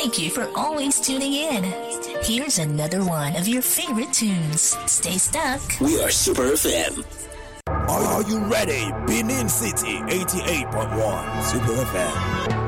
thank you for always tuning in. Here's another one of your favorite tunes. Stay stuck. We are Super FM. Are you ready? Benin City 88.1 Super FM.